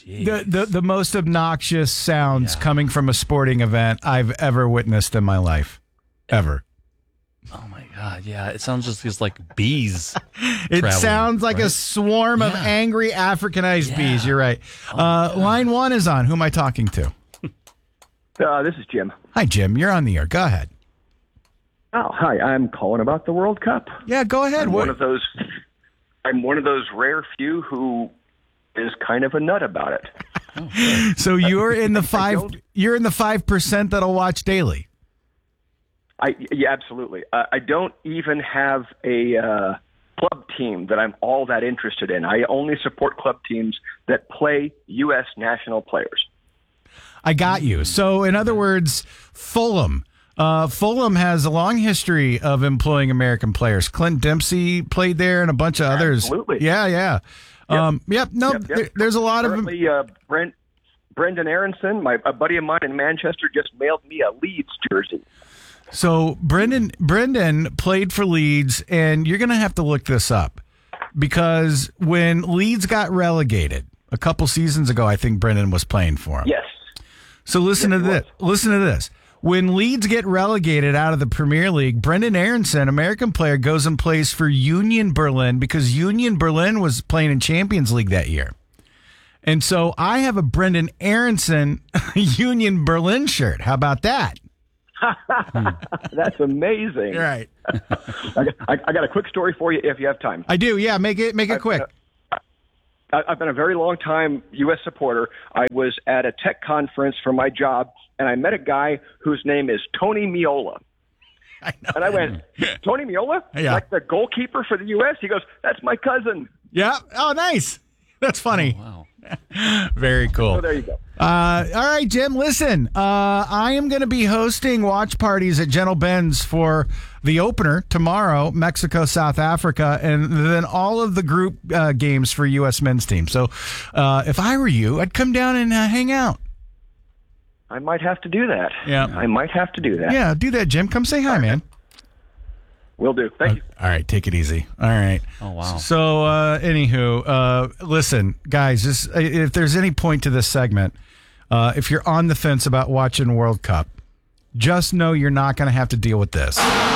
the most obnoxious sounds coming from a sporting event I've ever witnessed in my life. Ever. Oh, my God. Yeah, it sounds just like bees. It sounds like a swarm of angry Africanized bees. You're right. Line 1 is on. Who am I talking to? This is Jim. Hi, Jim. You're on the air. Go ahead. Oh, hi. I'm calling about the World Cup. Yeah, go ahead. I'm one of those rare few who is kind of a nut about it. So you're in the 5% that'll watch daily. Yeah, absolutely. I don't even have a club team that I'm all that interested in. I only support club teams that play U.S. national players. I got you. So, in other words, Fulham. Fulham has a long history of employing American players. Clint Dempsey played there and a bunch of others. Absolutely. Yeah. There's a lot Currently, of them. Brendan Aronson, a buddy of mine in Manchester, just mailed me a Leeds jersey. So Brendan played for Leeds, and you're going to have to look this up because when Leeds got relegated a couple seasons ago, I think Brendan was playing for him. Yes. So listen to this. Listen to this. When Leeds get relegated out of the Premier League, Brendan Aronson, American player, goes and plays for Union Berlin because Union Berlin was playing in Champions League that year. And so I have a Brendan Aronson Union Berlin shirt. How about that? That's amazing. Right. I got a quick story for you if you have time. I do. Yeah, make it quick. I've been a very long time U.S. supporter. I was at a tech conference for my job, and I met a guy whose name is Tony Meola. And I went, Tony Meola? Yeah. Like the goalkeeper for the U.S.? He goes, that's my cousin. Yeah. Oh, nice. That's funny. Oh, wow. Very cool. So there you go. All right, Jim, listen, I am going to be hosting watch parties at Gentle Ben's for the opener tomorrow, Mexico, South Africa, and then all of the group games for U.S. men's team. So if I were you, I'd come down and hang out. I might have to do that. Yeah. I might have to do that. Yeah, do that, Jim. Come say hi, man. Will do. Thank you. All right, take it easy. All right. Oh, wow. So, anywho, listen, guys, if there's any point to this segment, if you're on the fence about watching World Cup, just know you're not going to have to deal with this.